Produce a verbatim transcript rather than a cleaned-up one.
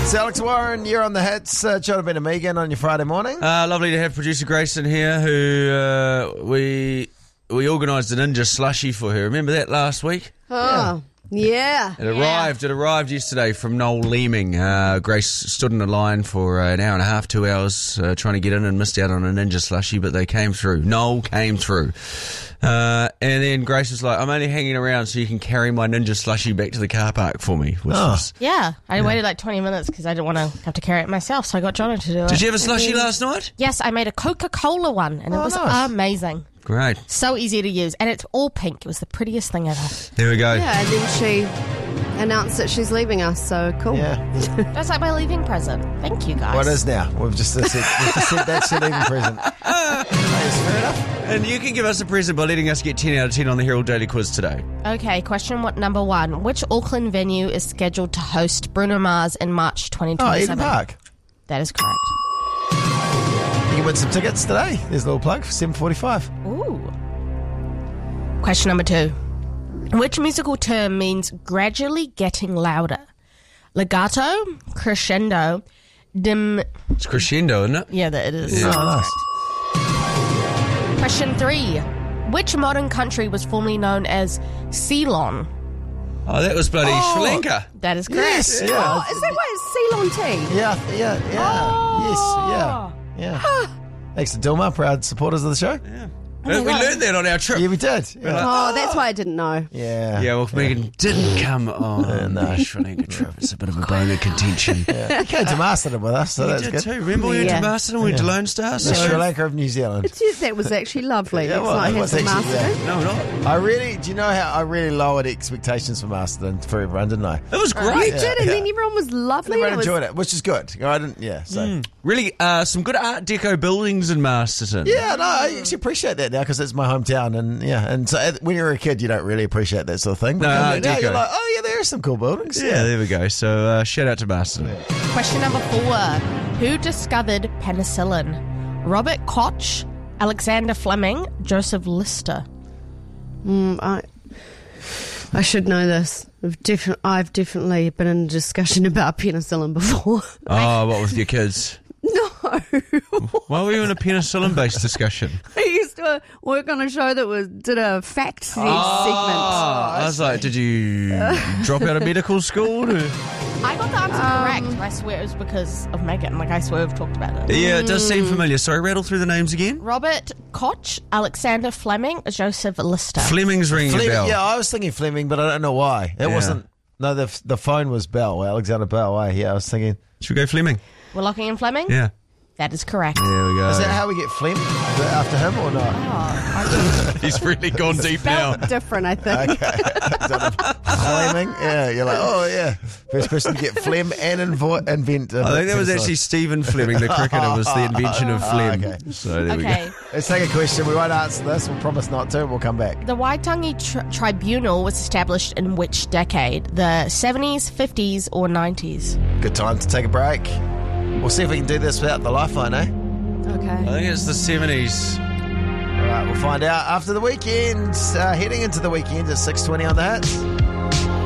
It's Alex Warren, you're on the hits. Uh, Jonathan and Megan on your Friday morning. Uh, lovely to have producer Grayson here, who uh, we we organised a ninja slushie for her. Remember that last week? Oh, yeah. It arrived. It arrived yesterday from Noel Leeming. Uh, Grace stood in a line for uh, an hour and a half, two hours, uh, trying to get in and missed out on a ninja slushie, but they came through. Noel came through. Uh, and then Grace was like, I'm only hanging around so you can carry my ninja slushie back to the car park for me. Which Oh. was, Yeah, I waited like twenty minutes because I didn't want to have to carry it myself, so I got Johnny to do it. did you have a slushie last night? Yes, I made a Coca-Cola one, and it Oh, was nice. amazing. Great. So easy to use, and it's all pink. It was the prettiest thing ever. There we go. Yeah, and then she announced that she's leaving us, so cool. Yeah. That's like my leaving present. Thank you, guys. What is now? We've just said, we've just said that's your leaving present. Yes, fair enough. And you can give us a present by letting us get ten out of ten on the Herald Daily Quiz today. Okay, question what number one. Which Auckland venue is scheduled to host Bruno Mars in March twenty Oh, twenty-seven? Eden Park. That is correct. You can win some tickets today. There's a little plug for seven forty-five. Ooh. Question number two. Which musical term means gradually getting louder? Legato, crescendo, dim... It's crescendo, isn't it? Yeah, that it is. Yeah. Oh, nice. Question three. Which modern country was formerly known as Ceylon? Oh, that was bloody Oh. Sri Lanka. That is correct. Yes, yeah. Oh, is that why it's Ceylon tea? Yeah, yeah, yeah. Oh. Yes, yeah, yeah. Thanks to Dilma, proud supporters of the show. Yeah. my we God. learned that on our trip. Yeah, we did. Yeah, Oh, that's why I didn't know. yeah. Yeah, well, Megan didn't come on no. the Sri Lanka trip. It's a bit of a bone of contention. Yeah. He came to Masterton with us, so We that's did good. too. Remember we went Yeah. to Masterton, we went to Lone Star? The So... Sri Lanka of New Zealand. It's just, that was actually lovely. Yeah, It's well, not it was handsome actually, master. yeah. No, not. I really, do you know how I really lowered expectations for Masterton for everyone, didn't I? It was You great. did, and yeah. then everyone was lovely. Everyone It was- enjoyed it, which is good. I didn't, yeah, so. Really, uh, some good Art Deco buildings in Masterton. Yeah, no, I actually appreciate that now because it's my hometown, and yeah, and so uh, when you're a kid, you don't really appreciate that sort of thing. But No, now Art now you're Deco. like, oh yeah, there are some cool buildings. Yeah, there we go. So uh, shout out to Masterton. Question number four. Who discovered penicillin? Robert Koch, Alexander Fleming, Joseph Lister. Mm, I, I should know this. I've, defi- I've definitely been in a discussion about penicillin before. Oh, what with your kids? No. Why were you in a penicillin-based discussion? I used to work on a show that was did a fact se- segment. I was like, did you drop out of medical school? to- I got the answer correct. and I swear it was because of Megan. Like, I swear we've talked about it. Yeah, it does seem familiar. Sorry, rattle through the names again. Robert Koch, Alexander Fleming, Joseph Lister. Fleming's ringing a Fleming, bell. yeah, I was thinking Fleming, but I don't know why. It Yeah. wasn't. No, the the phone was Bell, Alexander Bell. eh? Yeah, I was thinking. Should we go Fleming? We're locking in Fleming? Yeah. That is correct. There we go. Is that how we get Flem? Is it after him or not? He's really gone deep now. Felt different, I think. Fleming? Yeah, you're like, oh yeah, first person to get Flem and invo- invent. Uh, I think that was actually Stephen Fleming, the cricketer, was the invention of phlegm. okay. So there we Okay. go. Let's take a question. We won't answer this. We'll promise not to. We'll come back. The Waitangi tri- Tribunal was established in which decade? The seventies, fifties, or nineties? Good time to take a break. We'll see if we can do this without the lifeline, eh? I Okay. think it's the seventies. All right, we'll find out after the weekend. Uh, heading into the weekend at six twenty on the Hits.